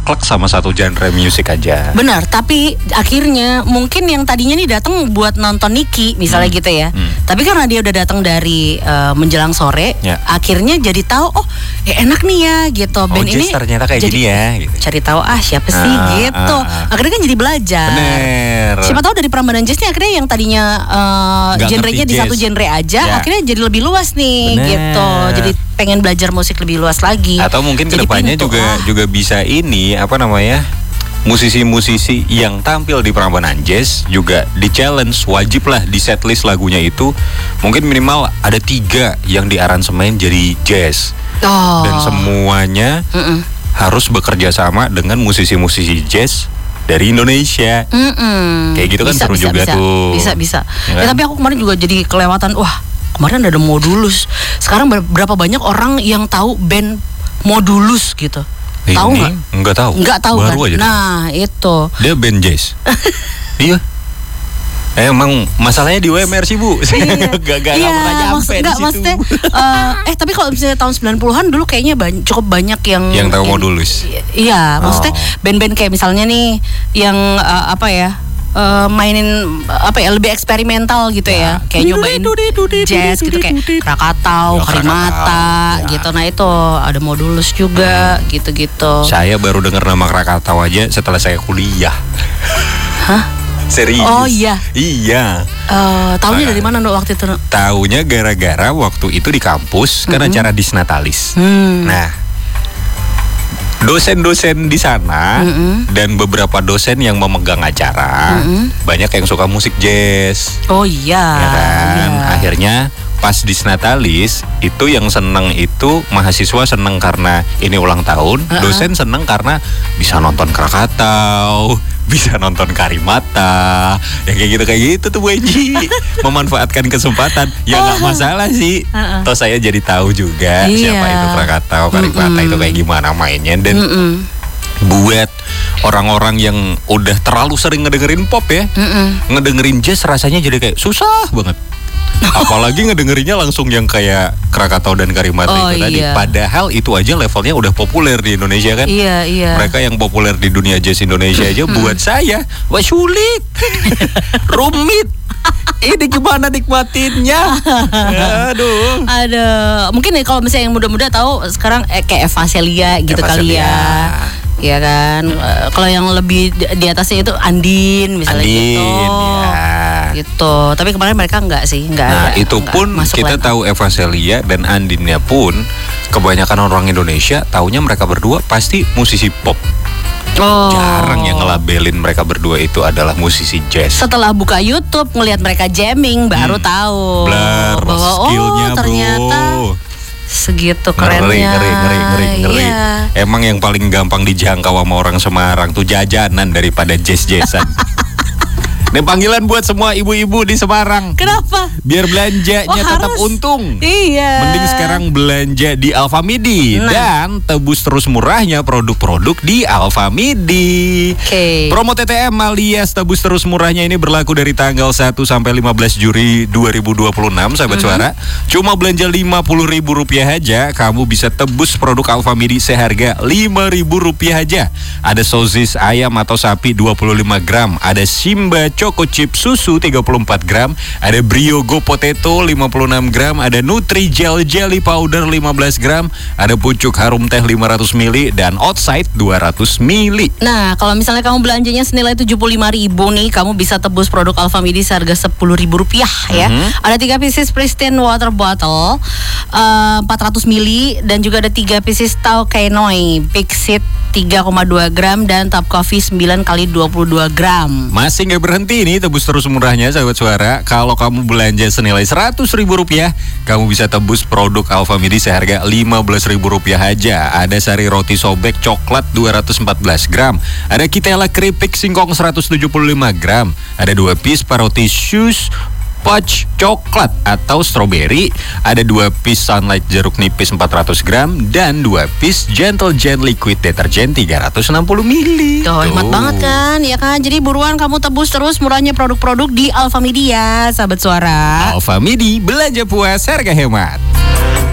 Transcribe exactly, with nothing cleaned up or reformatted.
saklek sama satu genre musik aja. Benar, tapi akhirnya mungkin yang tadinya nih datang buat nonton Niki misalnya hmm. gitu ya. Hmm. Tapi karena dia udah datang dari uh, menjelang sore, ya. Akhirnya jadi tahu oh, ya enak nih ya gitu. Oh, band ini ternyata kayak jadi, gini ya gitu. Cari tahu ah siapa sih ah, gitu. Ah, ah. Akhirnya kan jadi belajar. Bener. Siapa tahu dari Prambanan Jazz nih akhirnya yang tadinya uh, genrenya di satu genre aja, ya. Akhirnya jadi lebih luas nih. Bener. Gitu, jadi pengen belajar musik lebih luas lagi. Atau mungkin kedepannya juga ah. juga bisa ini apa namanya musisi-musisi yang tampil di Prambanan Jazz juga di challenge, wajib lah di setlist lagunya itu mungkin minimal ada tiga yang di aransemen jadi jazz. Oh. Dan semuanya Mm-mm. harus bekerja sama dengan musisi-musisi jazz dari Indonesia. Mm-mm. Kayak gitu kan bisa, seru bisa, juga bisa. tuh. Bisa bisa. Ya, ya, tapi aku kemarin juga jadi kelewatan. Wah, kemarin ada Modulus. Sekarang berapa banyak orang yang tahu band Modulus gitu? Tahu nggak? Nggak tahu. Nggak tahu Baru kan? Aja nah tahu. Itu. Dia band jazz. Iya. Eh, emang masalahnya di U M R sih Bu. Iya. Gak gak iya, pernah nyampe maksud, di enggak, situ. Maksudnya, uh, eh tapi kalau misalnya tahun sembilan puluhan dulu kayaknya banyak, cukup banyak yang yang tahu Modulus. Iya, oh. Maksudnya band-band kayak misalnya nih yang uh, apa ya? Uh, mainin apa ya lebih eksperimental gitu ya, ya. Kayak nyobain jazz gitu kayak Krakatau, ya, Karimata ya. Gitu. Nah itu ada Modulus juga hmm. gitu-gitu. Saya baru dengar nama Krakatau aja setelah saya kuliah. Hah? Serius? Oh iya. Iya. Uh, Tahunya dari mana waktu itu? Tahunya gara-gara waktu itu di kampus mm-hmm. kan acara Disnatalis. Hmm. Nah, dosen-dosen di sana mm-hmm. dan beberapa dosen yang memegang acara mm-hmm. banyak yang suka musik jazz. Oh iya. Ya kan? Iya. Akhirnya pas Disnatalis itu yang seneng itu mahasiswa seneng karena ini ulang tahun, uh-uh. dosen seneng karena bisa nonton Krakatau, bisa nonton Karimata, ya kayak gitu kayak gitu tuh Bu Enji. Memanfaatkan kesempatan, ya nggak masalah sih. Uh-uh. Toh saya jadi tahu juga iya. siapa itu Krakatau, Karimata Mm-mm. itu kayak gimana mainnya dan Mm-mm. buat orang-orang yang udah terlalu sering ngedengerin pop ya, Mm-mm. ngedengerin jazz rasanya jadi kayak susah banget. Apalagi ngedengerinnya langsung yang kayak Krakatau dan Karimata oh, itu tadi. Iya. Padahal itu aja levelnya udah populer di Indonesia kan. Iya, iya. Mereka yang populer di dunia jazz Indonesia aja buat saya wah sulit. Rumit. Ini gimana nikmatinnya? Aduh. Aduh. Mungkin nih kalau misalnya yang muda-muda tahu sekarang eh, kayak Eva Celia gitu Eva kali Celia. ya. Iya kan. Uh, kalau yang lebih di, di atasnya itu Andin misalnya Andin, gitu. Ya. Gitu. Tapi kemarin mereka enggak sih, enggak. Nah, ada, itu enggak pun kita line. tahu Eva Celia dan Andinnya pun kebanyakan orang Indonesia taunya mereka berdua pasti musisi pop. Oh. Jarang yang ngelabelin mereka berdua itu adalah musisi jazz. Setelah buka YouTube ngelihat mereka jamming baru hmm. tahu Blur, bahwa skillnya oh ternyata bro. Segitu kerennya. Ngeri, ngeri, ngeri, ngeri, ngeri. Iya. Emang yang paling gampang dijangkau sama orang Semarang tuh jajanan daripada jazz-jazzan. Ini panggilan buat semua ibu-ibu di Semarang. Kenapa? Biar belanjanya oh, tetap harus. untung. Iya. Mending sekarang belanja di Alfamidi nah. dan tebus terus murahnya produk-produk di Alfamidi. Okay. Promo T T M alias tebus terus murahnya ini berlaku dari tanggal satu sampai lima belas Juli dua ribu dua puluh enam, sahabat mm-hmm. suara. Cuma belanja lima puluh ribu rupiah aja, kamu bisa tebus produk Alfamidi seharga lima ribu rupiah aja. Ada sosis ayam atau sapi dua puluh lima gram, ada Simba Choco Chip susu tiga puluh empat gram, ada Brio Go Potato lima puluh enam gram, ada Nutri Gel Jelly Powder lima belas gram, ada Pucuk Harum Teh lima ratus mililiter dan Outside dua ratus mililiter. Nah, kalau misalnya kamu belanjanya senilai tujuh puluh lima ribu nih, kamu bisa tebus produk Alfamidi seharga sepuluh ribu rupiah ya. Mm-hmm. Ada tiga pieces Pristine Water Bottle uh, empat ratus mililiter dan juga ada tiga pieces Tau Kenoi Pixit tiga koma dua gram dan Top Coffee sembilan kali dua puluh dua gram. Masih nggak berhenti ini tebus terus murahnya, sahabat suara. Kalau kamu belanja senilai seratus ribu rupiah, kamu bisa tebus produk Alfamidi seharga lima belas ribu rupiah aja. Ada sari roti sobek coklat dua ratus empat belas gram, ada Kitela keripik singkong seratus tujuh puluh lima gram, ada dua piece paroti shoes Poch coklat atau strawberry, ada dua piece Sunlight jeruk nipis empat ratus gram dan dua piece Gentle Gen liquid deterjen tiga ratus enam puluh mililiter. Tuh, hemat banget kan, ya kan? Jadi buruan kamu tebus terus murahnya produk-produk di Alfamidi ya, sahabat suara. Alfamidi, belanja puas harga hemat.